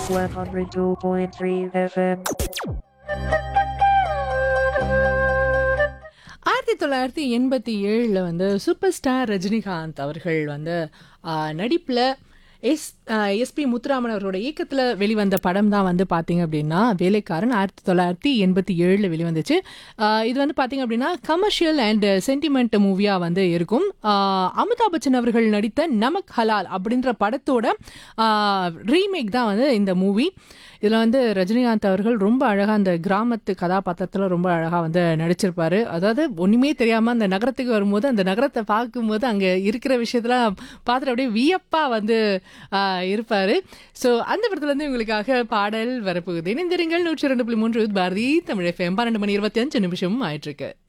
102.3 FM. 1987 வந்து super star Rajinikanth அவர்கள் வந்து நடிப்பில் எஸ்பி முத்துராமன் அவரோட இயக்கத்தில் வெளிவந்த படம் தான் வந்து பார்த்தீங்க அப்படின்னா வேலைக்காரன் 1987 வெளிவந்துச்சு. இது வந்து பார்த்தீங்க அப்படின்னா கமர்ஷியல் அண்ட் சென்டிமெண்ட் மூவியாக வந்து இருக்கும். அமிதாப் பச்சன் அவர்கள் நடித்த நமக் ஹலால் அப்படின்ற படத்தோட ரீமேக் தான் வந்து இந்த மூவி. இதில் வந்து ரஜினிகாந்த் அவர்கள் ரொம்ப அழகாக அந்த கிராமத்து கதாபாத்திரத்தில் ரொம்ப அழகாக வந்து நடிச்சிருப்பாரு. அதாவது ஒன்றுமே தெரியாமல் அந்த நகரத்துக்கு வரும்போது அந்த நகரத்தை பார்க்கும்போது அங்கே இருக்கிற விஷயத்தெல்லாம் பார்த்துட்டு அப்படியே வியப்பாக வந்து இருப்பார். ஸோ அந்த படத்துலேருந்து உங்களுக்காக பாடல் வரப்போகுது. இணைந்திருங்கள் 102.3 பாரதி தமிழ் FM. 12 மணி 25 நிமிஷமும் ஆயிட்டிருக்கு.